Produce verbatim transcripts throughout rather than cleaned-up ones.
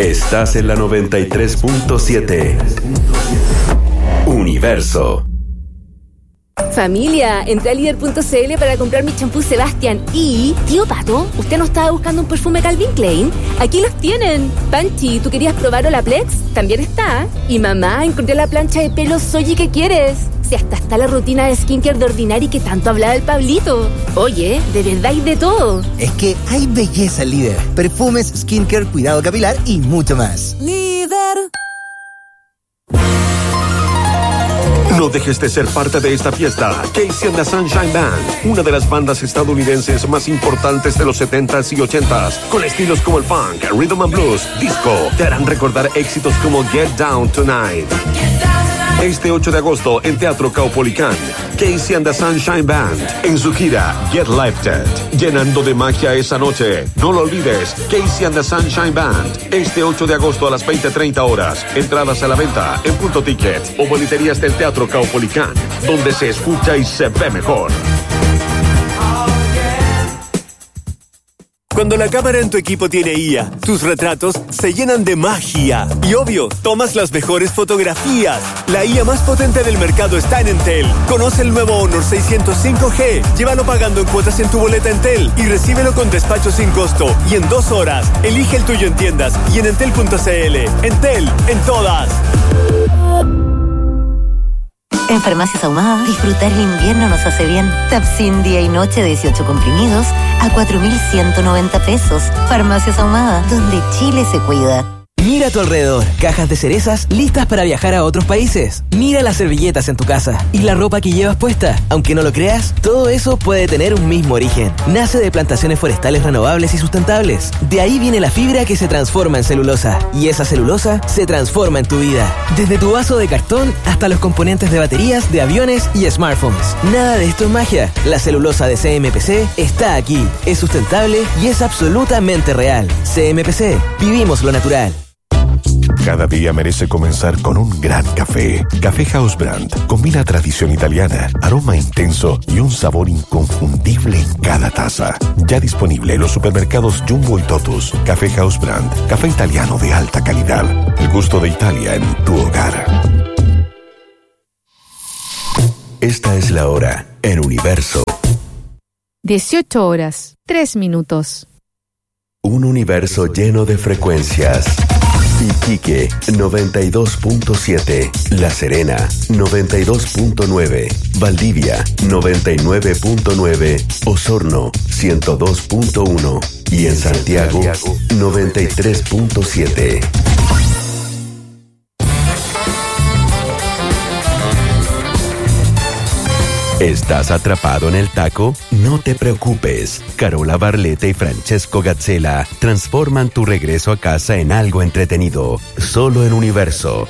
Estás en la noventa y tres punto siete. Universo. Familia, entré a líder punto c l para comprar mi champú Sebastián y... Tío Pato, ¿usted no estaba buscando un perfume Calvin Klein? Aquí los tienen. Panchi, ¿tú querías probar Olaplex? También está. Y mamá, encontré la plancha de pelo Soji que quieres. Si hasta está la rutina de skincare de Ordinary que tanto hablaba el Pablito. Oye, de verdad hay de todo. Es que hay belleza en Líder. Perfumes, skincare, cuidado capilar y mucho más. Líder. No dejes de ser parte de esta fiesta. Casey and the Sunshine Band, una de las bandas estadounidenses más importantes de los setentas y ochentas, con estilos como el funk, rhythm and blues, disco, te harán recordar éxitos como Get Down Tonight. Este ocho de agosto en Teatro Caupolicán, Casey and the Sunshine Band en su gira Get Lifted, llenando de magia esa noche. No lo olvides, Casey and the Sunshine Band, este ocho de agosto a las veinte treinta horas. Entradas a la venta en Punto Ticket o boleterías del Teatro Caupolicán, donde se escucha y se ve mejor. Cuando la cámara en tu equipo tiene I A, tus retratos se llenan de magia. Y obvio, tomas las mejores fotografías. La I A más potente del mercado está en Entel. Conoce el nuevo Honor seiscientos cinco G. Llévalo pagando en cuotas en tu boleta Entel y recíbelo con despacho sin costo. Y en dos horas, elige el tuyo en tiendas y en entel punto c l. Entel, en todas. En Farmacias Ahumada, disfrutar el invierno nos hace bien. Tapsin día y noche, dieciocho comprimidos a cuatro mil ciento noventa pesos. Farmacias Ahumada, donde Chile se cuida. Mira a tu alrededor, cajas de cerezas listas para viajar a otros países. Mira las servilletas en tu casa y la ropa que llevas puesta. Aunque no lo creas, todo eso puede tener un mismo origen. Nace de plantaciones forestales renovables y sustentables. De ahí viene la fibra que se transforma en celulosa. Y esa celulosa se transforma en tu vida. Desde tu vaso de cartón hasta los componentes de baterías, de aviones y smartphones. Nada de esto es magia. La celulosa de C M P C está aquí. Es sustentable y es absolutamente real. C M P C. Vivimos lo natural. Cada día merece comenzar con un gran café. Café House Brand combina tradición italiana, aroma intenso y un sabor inconfundible en cada taza. Ya disponible en los supermercados Jumbo y Totus. Café House Brand, café italiano de alta calidad. El gusto de Italia en tu hogar. Esta es la hora en Universo. dieciocho horas, tres minutos. Un universo lleno de frecuencias. Iquique, noventa y dos punto siete. La Serena, noventa y dos punto nueve. Valdivia, noventa y nueve punto nueve. Osorno, ciento dos punto uno. Y en Santiago, noventa y tres punto siete. ¿Estás atrapado en el taco? No te preocupes. Carola Barleta y Francesco Gazzella transforman tu regreso a casa en algo entretenido. Solo en Universo.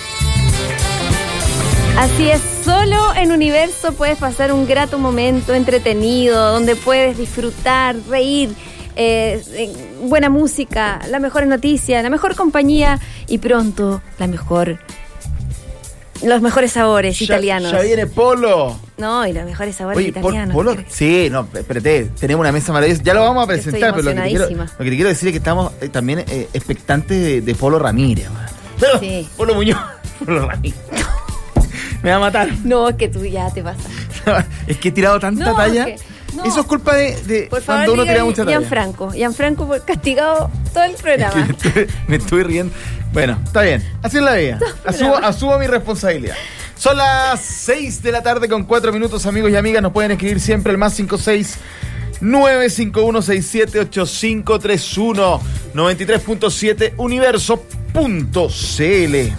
Así es, solo en Universo puedes pasar un grato momento entretenido, donde puedes disfrutar, reír, eh, eh, buena música, las mejores noticias, la mejor compañía y pronto la mejor... Los mejores sabores ya, italianos. Ya viene Polo. No, y los mejores sabores Oye, italianos. Polo, sí, no, espérate, tenemos una mesa maravillosa. Ya lo vamos a presentar, pero lo que, te quiero, lo que te quiero decir es que estamos eh, también eh, expectantes de, de Polo Ramírez. Pero, sí. Polo Muñoz. Polo Ramírez. Me va a matar. No, es que tú ya te pasas. Es que he tirado tanta no, talla. Es que, no. Eso es culpa de, de por cuando favor, uno tira mucha talla. Gianfranco. Gianfranco fue castigado todo el programa. Es que me, estuve, me estuve riendo. Bueno, está bien. Así es la vida. Asumo, asumo mi responsabilidad. Son las seis de la tarde con cuatro minutos, amigos y amigas. Nos pueden escribir siempre el más cinco seis nueve cinco uno seis siete ocho cinco tres uno noventa y tres punto siete universo punto c l.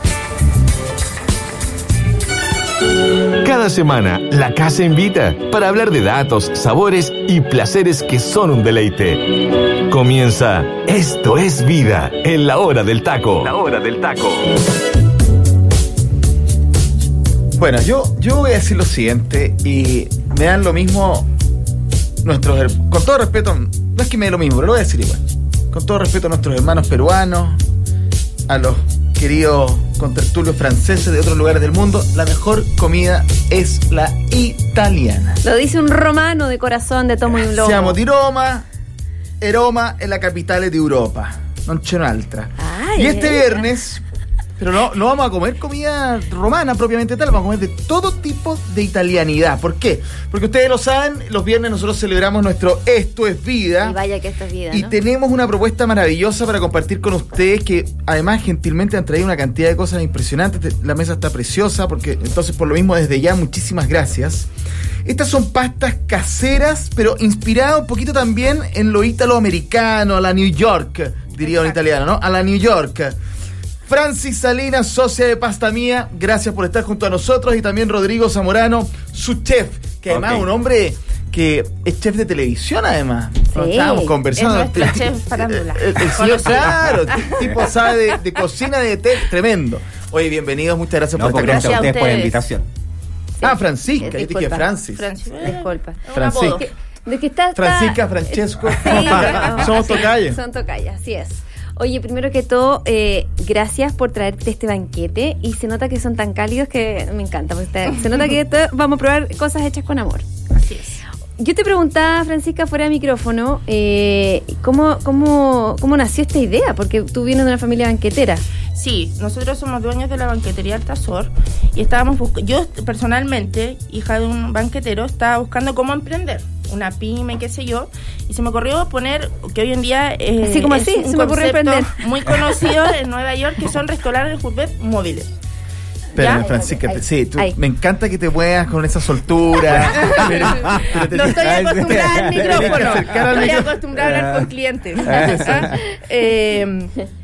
Cada semana, la casa invita para hablar de datos, sabores y placeres que son un deleite. Comienza Esto es Vida en la hora del taco. La hora del taco. Bueno, yo, yo voy a decir lo siguiente y me dan lo mismo nuestros... Con todo respeto, no es que me dé lo mismo, pero lo voy a decir igual. Con todo respeto a nuestros hermanos peruanos, a los queridos contertulios franceses de otros lugares del mundo, la mejor comida es la italiana. Lo dice un romano de corazón de tomo y un lobo. Siamo di Roma, e Roma es la capital de Europa. noche un'altra. Ay, y este ay, viernes, pero no, no vamos a comer comida romana propiamente tal, vamos a comer de todo tipo de italianidad. ¿Por qué? Porque ustedes lo saben, los viernes nosotros celebramos nuestro Esto es Vida. Y vaya que esto es vida, Y ¿no? tenemos una propuesta maravillosa para compartir con ustedes, que además gentilmente han traído una cantidad de cosas impresionantes. La mesa está preciosa, porque entonces por lo mismo desde ya muchísimas gracias. Estas son pastas caseras, pero inspiradas un poquito también en lo italoamericano, a la New York, diría un italiano, ¿no? A la New York. Francis Salinas, socia de Pasta Mía, gracias por estar junto a nosotros. Y también Rodrigo Zamorano, su chef, que además es Okay. un hombre que es chef de televisión, además. Sí, Estábamos conversando. es nuestro chef farándula. El, el señor, claro, el tipo sabe de, de cocina, de té, tremendo. Oye, bienvenidos, muchas gracias No, por pues estar gracias a con ustedes por la ustedes. invitación. Sí. Ah, Francisca, Eh, yo dije disculpa. Francis. Francis. Disculpa. Francisca. apodo. Que- De que está, está- Francisca, Francesco. Sí, Somos sí, tocayos. Son tocayas, así es. Oye, primero que todo, eh, gracias por traerte este banquete. Y se nota que son tan cálidos que me encanta. Porque está- se nota que esto- vamos a probar cosas hechas con amor. Así es. Yo te preguntaba, Francisca, fuera de micrófono, eh, ¿cómo, cómo, ¿cómo nació esta idea? Porque tú vienes de una familia banquetera. Sí, nosotros somos dueños de la banquetería Altazor y estábamos buscando, yo personalmente, hija de un banquetero, estaba buscando cómo emprender, una pyme, qué sé yo, y se me ocurrió poner, que hoy en día eh, Así como es así, un se me ocurrió concepto emprender. muy conocido en Nueva York, que son restaurantes gourmet móviles. Espérame, ¿Ya? Francisca, te- sí, tú- Ahí. me encanta que te muevas con esa soltura. pero, pero te- No estoy acostumbrada al Tienes que micrófono. acercar al Estoy micrófono. acostumbrada a hablar con clientes. ¿Ah? Eh,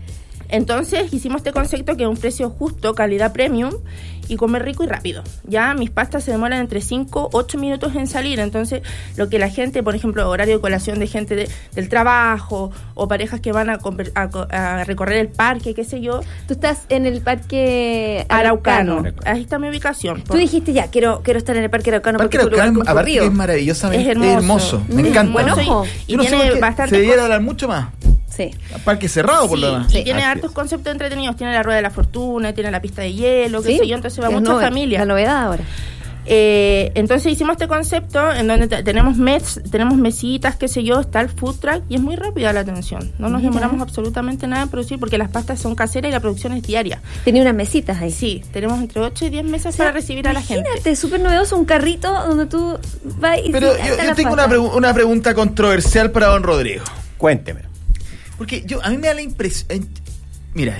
entonces hicimos este concepto que es un precio justo, calidad premium y comer rico y rápido. Ya mis pastas se demoran entre cinco, ocho minutos en salir. Entonces lo que la gente, por ejemplo, horario de colación de gente de- del trabajo o parejas que van a, conver- a co- a recorrer el parque, qué sé yo. Tú estás en el parque Araucano. Araucano. Ahí está mi ubicación. Tú dijiste ya, quiero, quiero estar en el parque Araucano Parque porque es un lugar Araucano, aparte que concurrido. es maravillosamente Es es hermoso. hermoso. Me Mm, encanta. buen Bueno, ojo. y Yo no sé tiene por qué bastante se debiera cosas. hablar mucho más. Sí. Parque cerrado, por Sí, lo demás. y tiene Así hartos es. conceptos entretenidos. Tiene la rueda de la fortuna, tiene la pista de hielo, qué Sí, sé yo. Entonces va es mucha nove- familia. La novedad ahora. Eh, entonces hicimos este concepto en donde te- tenemos mets, tenemos mesitas, qué sé yo, está el food truck y es muy rápida la atención. No nos Mira. demoramos absolutamente nada en producir porque las pastas son caseras y la producción es diaria. Tenía unas mesitas ahí. Sí, tenemos entre ocho y diez mesas O sea, para recibir a la gente. Imagínate, súper novedoso, un carrito donde tú vas y Pero sí, ahí yo, está yo la tengo una, pasta. pregu- una pregunta controversial para don Rodrigo. Cuénteme. Porque yo a mí me da la impresión. Mira,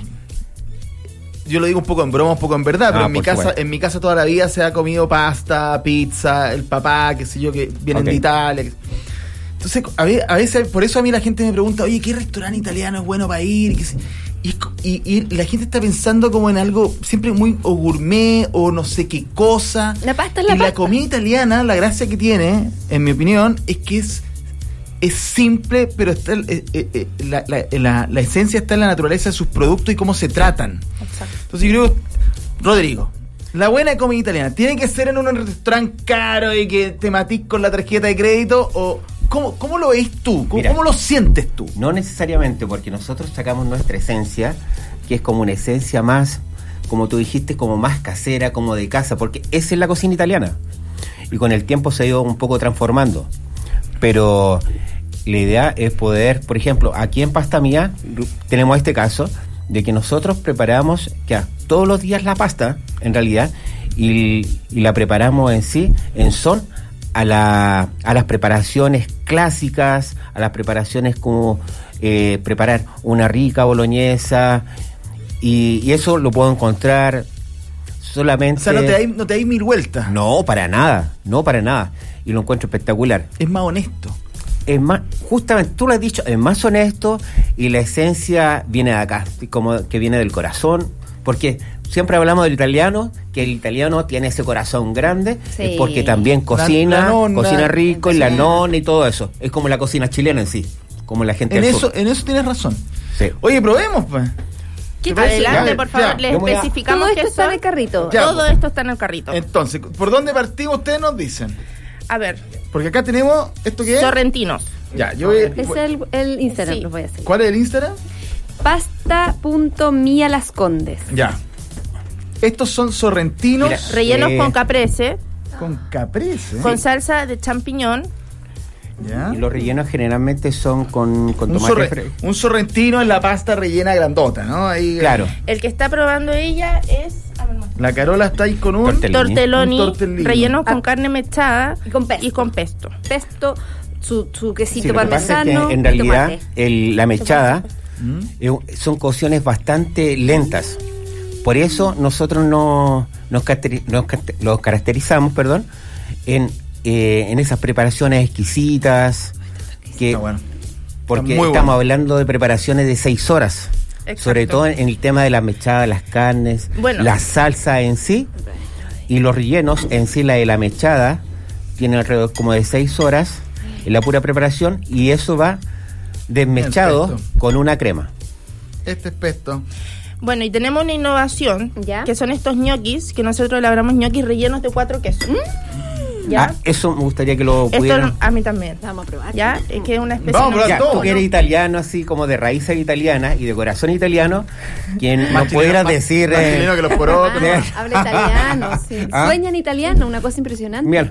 yo lo digo un poco en broma, un poco en verdad, pero Ah, en mi por casa, supuesto. en mi casa toda la vida se ha comido pasta, pizza, el papá, qué sé yo, que vienen Ok. de Italia. que- Entonces, a ve- a veces, por eso a mí la gente me pregunta, oye, ¿qué restaurante italiano es bueno para ir? Y, qué sé- y, es co- y- y la gente está pensando como en algo siempre muy o gourmet o no sé qué cosa. La pasta es la y la pasta. comida italiana, la gracia que tiene, en mi opinión, es que es es simple, pero está el- eh, eh, eh, la, la- la- la esencia está en la naturaleza de sus productos y cómo se tratan. Exacto. Entonces yo creo, Rodrigo, la buena comida italiana, ¿tiene que ser en un restaurante caro y que te matís con la tarjeta de crédito? ¿O cómo, cómo lo ves tú? ¿Cómo, Mira. cómo lo sientes tú? No necesariamente, porque nosotros sacamos nuestra esencia, que es como una esencia más, como tú dijiste, como más casera, como de casa, porque esa es la cocina italiana. Y con el tiempo se ha ido un poco transformando. Pero la idea es poder, por ejemplo, aquí en Pasta Mía tenemos este caso de que nosotros preparamos ya todos los días la pasta, en realidad, y, y la preparamos en sí, en son a, la, a las preparaciones clásicas, a las preparaciones como eh, preparar una rica boloñesa, y, y eso lo puedo encontrar solamente... O sea, no te dais no te dais mil vueltas. No, para nada, no para nada. Y lo encuentro espectacular. Es más honesto. Es más, justamente, tú lo has dicho, es más honesto y la esencia viene de acá, como que viene del corazón, porque siempre hablamos del italiano, que el italiano tiene ese corazón grande, Sí. es porque también cocina, La- la nonna, cocina rico, y la sí. nonna y todo eso. Es como la cocina chilena en sí, como la gente En del eso, sur. en eso tienes razón. Sí. Oye, probemos, pues. ¿Qué ¿Te parece? adelante, Ya, por favor, ya. les Yo voy a- especificamos Todo esto qué está son. en el carrito. Ya, Todo pues. esto está en el carrito. Entonces, ¿por dónde partimos? Ustedes nos dicen. A ver, Porque acá tenemos, ¿esto qué es? sorrentinos. Ya, yo voy, Es el, el Instagram, Sí. los voy a hacer. ¿Cuál es el Instagram? Pasta.mia Las Condes. Ya. Estos son sorrentinos Mira, Rellenos Eh. con caprese, con caprese. con salsa de champiñón ¿Ya? Y los rellenos generalmente son con, con Un, tomate sorre- fre- un sorrentino en la pasta rellena grandota, ¿no? Ahí, Claro. El que está probando ella es a ver, más. La Carola está ahí con un Tortellini. tortelloni, Un tortellini. relleno con Ah. carne mechada Y con pesto. y con pesto. Pesto, su, su quesito Sí, lo que pasa es parmesano que en y realidad tomate. el- la mechada ¿Mm? eh, son cocciones bastante lentas. Por eso nosotros no, nos, caracteri- nos carte- los caracterizamos, perdón, en, eh, en esas preparaciones exquisitas, que Está bueno. porque Está muy estamos bueno. hablando de preparaciones de seis horas. Exacto. Sobre todo en el tema de la mechada, las carnes, Bueno. la salsa en sí y los rellenos en sí, la de la mechada, tiene alrededor como de seis horas en la pura preparación y eso va desmechado Perfecto. con una crema. Este es pesto. Bueno, y tenemos una innovación, ¿Ya? que son estos ñoquis, que nosotros elaboramos ñoquis rellenos de cuatro quesos. ¿Ya? Ah, eso me gustaría que lo Esto pudieran. a mí también. Vamos a probar. ¿Ya? Es que es una especie Vamos a probar Ya, todo, tú que ¿no? eres italiano, así como de raíces italianas y de corazón italiano, quien Más no chileno, pudiera más- decir. más eh, chileno que los porotos. Ah, habla italiano, sí. ¿Ah? Sueña en italiano, una cosa impresionante. Mira,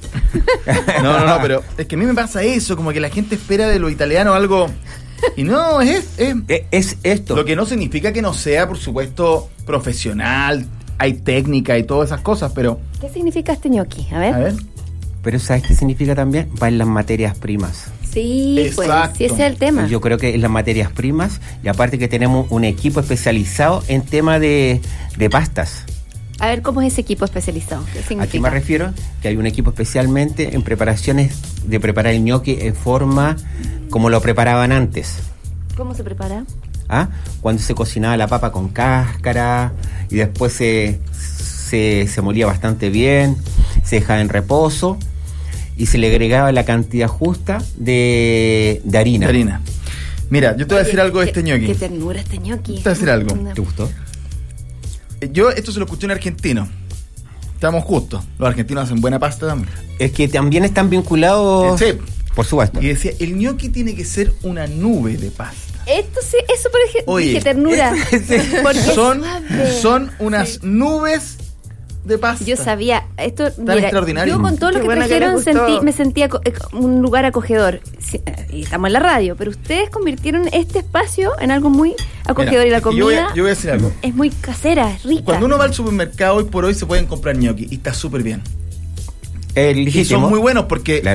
No, no, no, pero es que a mí me pasa eso, como que la gente espera de lo italiano algo. Y no, es, es, eh, es esto. lo que no significa que no sea, por supuesto, profesional, hay técnica y todas esas cosas, pero. ¿Qué significa este ñoqui? A ver. A ver. Pero ¿sabes qué significa también? Va en las materias primas. Sí, pues, Exacto. sí, ese es el tema. Yo creo que en las materias primas, y aparte que tenemos un equipo especializado en tema de, de pastas. A ver, ¿cómo es ese equipo especializado? ¿Qué significa? Aquí me refiero que hay un equipo especialmente en preparaciones de preparar el ñoqui en forma como lo preparaban antes. ¿Cómo se prepara? ¿Ah? Cuando se cocinaba la papa con cáscara y después se, se, se molía bastante bien, se dejaba en reposo y se le agregaba la cantidad justa de, de harina. De harina. Mira, yo te voy a decir algo de Qué- este ñoqui. Qué ternura este ñoqui. Te voy a decir algo. Una- ¿Te gustó? Yo esto se lo escuché a un argentino. Estamos justos. Los argentinos hacen buena pasta también. Es que también están vinculados, Sí. por supuesto. Y decía, el ñoqui tiene que ser una nube de pasta. Esto sí, eso por ejemplo, Oye, dije ternura. Porque es Son, suave. son unas nubes de pasta. Yo sabía, esto mira, extraordinario. yo con todo lo Qué que bueno que trajeron les gustó. sentí, me sentía co- eh, un lugar acogedor. Sí, eh, y estamos en la radio, pero ustedes convirtieron este espacio en algo muy acogedor. Mira, y la es que yo voy a- comida yo voy a decir algo. es muy casera, es rica. Cuando uno va al supermercado hoy por hoy se pueden comprar ñoqui y está súper bien. El Y son legítimo. muy buenos porque